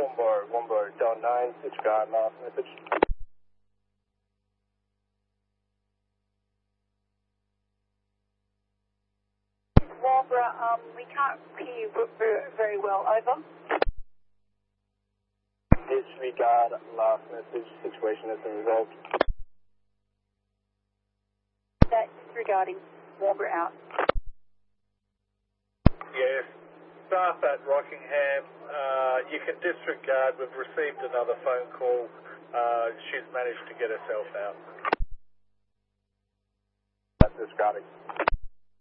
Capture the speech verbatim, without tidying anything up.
one bar, one bar, Delta nine, disregard, last message. Warborough, um, we can't hear you very well, over. Disregard, last message, situation has been resolved. That's disregarding, Warborough out. Yes, staff at Rockingham, uh, you can disregard, we've received another phone call, uh, she's managed to get herself out. That's disregarding.